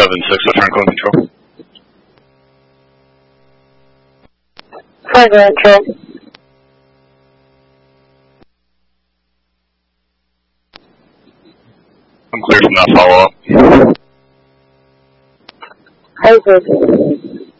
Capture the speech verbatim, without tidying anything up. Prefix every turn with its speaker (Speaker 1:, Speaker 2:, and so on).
Speaker 1: seven six with Franklin Control.
Speaker 2: Franklin Control.
Speaker 1: I'm clear from that follow-up.
Speaker 2: Hi, sir.